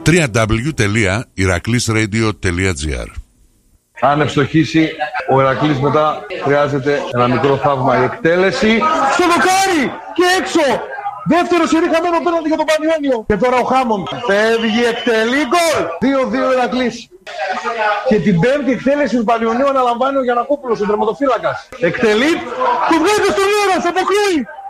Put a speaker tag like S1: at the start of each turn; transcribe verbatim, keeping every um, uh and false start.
S1: double-u double-u double-u τελεία ηρακλής ρέιντιο τελεία τζι άρ.
S2: Αν ευστοχίσει ο Ηρακλής, μετά χρειάζεται ένα μικρό θαύμα, η εκτέλεση στο δοκάρι και έξω. Δεύτερο σερί χαμένο πέναλτι για τον Πανιόνιο. Και τώρα ο Χάμον φεύγει, εκτελεί, γκολ. δύο δύο Ηρακλής. Και την πέμπτη εκτέλεση του Πανιονίου αναλαμβάνει ο Γιαννακόπουλος, ο τερματοφύλακας. Εκτελεί, του βγάζει στον Λέρας, αποκλείει.